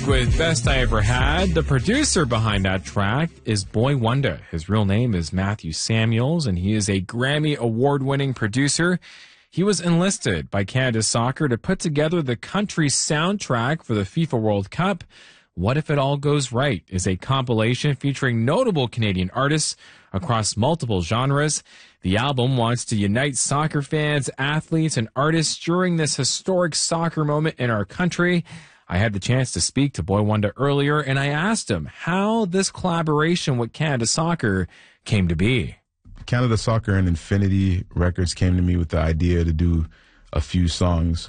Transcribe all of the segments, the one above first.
with Best I Ever Had. The producer behind that track is Boi-1da. His real name is Matthew Samuels, and he is a Grammy award-winning producer. He was enlisted by Canada Soccer to put together the country's soundtrack for the FIFA World Cup. What If It All Goes Right is a compilation featuring notable Canadian artists across multiple genres. The album wants to unite soccer fans, athletes, and artists during this historic soccer moment in our country. I had the chance to speak to Boi-1da earlier, and I asked him how this collaboration with Canada Soccer came to be. Canada Soccer and Infinity Records came to me with the idea to do a few songs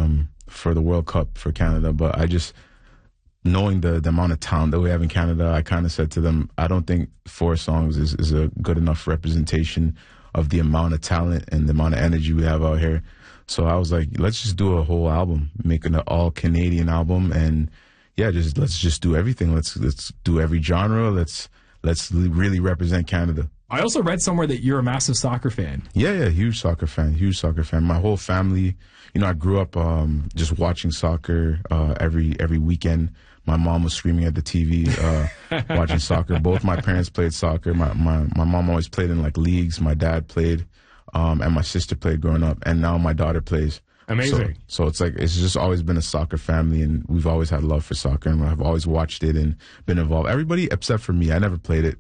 for the World Cup for Canada, but I just, knowing the amount of talent that we have in Canada, I kind of said to them, I don't think 4 songs is a good enough representation of the amount of talent and the amount of energy we have out here. So I was like, let's just do a whole album, make an all-Canadian album, and yeah, let's just do everything. Let's do every genre. Let's really represent Canada. I also read somewhere that you're a massive soccer fan. Yeah, huge soccer fan. My whole family, I grew up just watching soccer every weekend. My mom was screaming at the TV watching soccer. Both my parents played soccer. My mom always played in like leagues. My dad played, and my sister played growing up, and now my daughter plays. Amazing. So it's like, it's just always been a soccer family, and we've always had love for soccer, and I've always watched it and been involved. Everybody except for me. I never played it.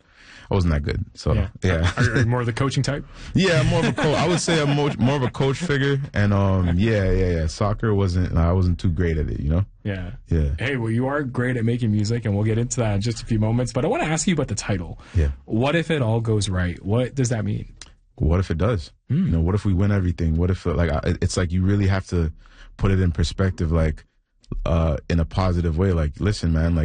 I wasn't that good. So yeah. Are you more of the coaching type? Yeah, more of a coach. I would say I'm more of a coach figure, and yeah. Soccer I wasn't too great at it, Yeah. Yeah. Hey, well, you are great at making music, and we'll get into that in just a few moments. But I want to ask you about the title. Yeah. What if it all goes right? What does that mean? What if it does? What if we win everything? What if it's like you really have to put it in perspective, like in a positive way. Like, listen, man, like,